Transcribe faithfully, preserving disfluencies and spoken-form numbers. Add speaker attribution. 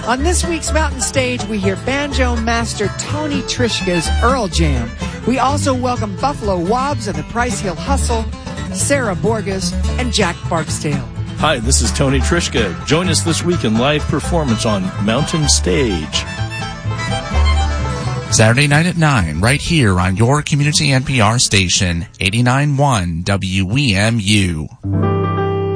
Speaker 1: On this week's Mountain Stage, we hear banjo master Tony Trishka's Earl Jam. We also welcome Buffalo Wobbs and the Price Hill Hustle, Sarah Borges, and Jack Barksdale.
Speaker 2: Hi, this is Tony Trishka. Join us this week in live performance on Mountain Stage.
Speaker 3: Saturday night at nine, right here on your community N P R station, eighty-nine point one W E M U.